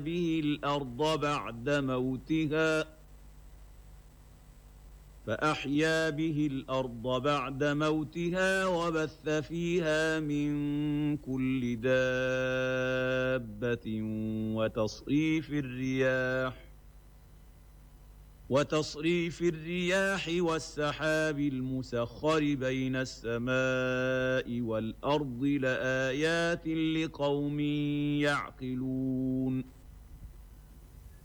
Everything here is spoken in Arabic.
به الأرض بعد موتها وبث فيها من كل دابة وتصريف الرياح والسحاب المسخر بين السماء والأرض لآيات لقوم يعقلون